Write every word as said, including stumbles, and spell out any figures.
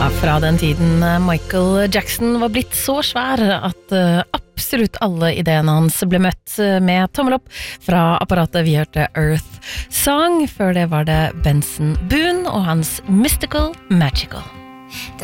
Fra den tiden Michael Jackson var blitt så svær at absolutt alle ideene hans ble møtt med tommel opp fra apparatet. Vi hørte Earth Song, før det var det Benson Boone og hans Mystical Magical.